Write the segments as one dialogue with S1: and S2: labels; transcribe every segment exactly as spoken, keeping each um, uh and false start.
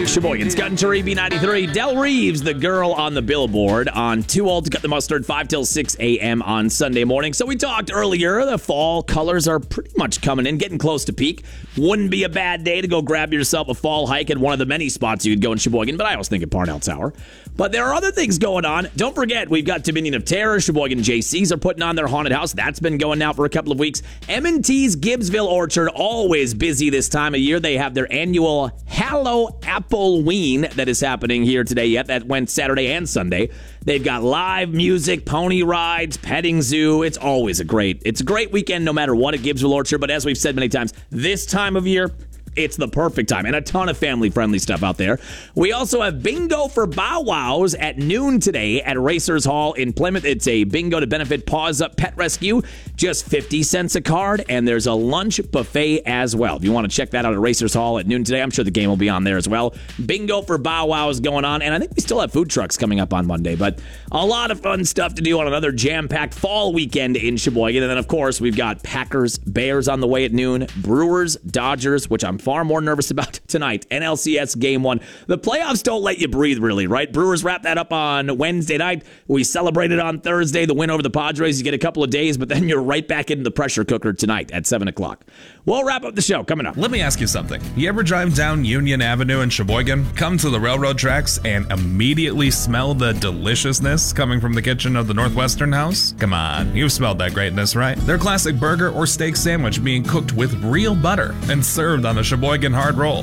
S1: Sheboygan's Country B ninety-three. Del Reeves, the girl on the billboard on Too Old to Cut the Mustard, five till six a.m. on Sunday morning. So we talked earlier, the fall colors are pretty much coming in, getting close to peak. Wouldn't be a bad day to go grab yourself a fall hike at one of the many spots you could go in Sheboygan, but I always think at Parnell Tower. But there are other things going on. Don't forget, we've got Dominion of Terror. Sheboygan J Cs are putting on their haunted house. That's been going now for a couple of weeks. M and T's Gibbsville Orchard, always busy this time of year. They have their annual Hallow Appleween that is happening here today yet. That went Saturday and Sunday. They've got live music, pony rides, petting zoo. It's always a great, it's a great weekend no matter what at Gibbsville Orchard. But as we've said many times, this time of year, it's the perfect time, and a ton of family-friendly stuff out there. We also have bingo for Bow Wows at noon today at Racers Hall in Plymouth. It's a bingo to benefit Paws Up Pet Rescue, just fifty cents a card, and there's a lunch buffet as well. If you want to check that out at Racers Hall at noon today, I'm sure the game will be on there as well. Bingo for Bow Wows going on, and I think we still have food trucks coming up on Monday, but a lot of fun stuff to do on another jam-packed fall weekend in Sheboygan. And then, of course, we've got Packers, Bears on the way at noon, Brewers, Dodgers, which I'm far more nervous about tonight. N L C S Game one. The playoffs don't let you breathe, really, right? Brewers wrap that up on Wednesday night. We celebrated on Thursday the win over the Padres. You get a couple of days, but then you're right back into the pressure cooker tonight at seven o'clock. We'll wrap up the show coming up.
S2: Let me ask you something. You ever drive down Union Avenue in Sheboygan, come to the railroad tracks, and immediately smell the deliciousness coming from the kitchen of the Northwestern House? Come on, you've smelled that greatness, right? Their classic burger or steak sandwich being cooked with real butter and served on a Sheboygan hard roll.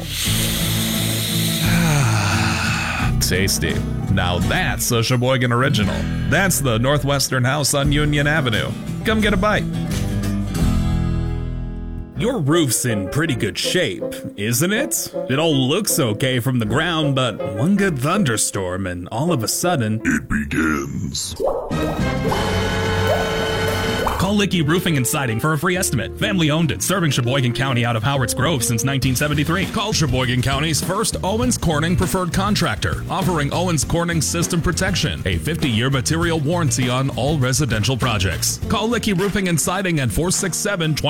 S2: Tasty. Now that's a Sheboygan original. That's the Northwestern House on Union Avenue. Come get a bite. Your roof's in pretty good shape, isn't it? It all looks okay from the ground, but one good thunderstorm and all of a sudden,
S3: it begins.
S2: Call Licky Roofing and Siding for a free estimate. Family owned and serving Sheboygan County out of Howards Grove since nineteen seventy-three. Call Sheboygan County's first Owens Corning preferred contractor, offering Owens Corning system protection, a fifty-year material warranty on all residential projects. Call Licky Roofing and Siding at four six seven, two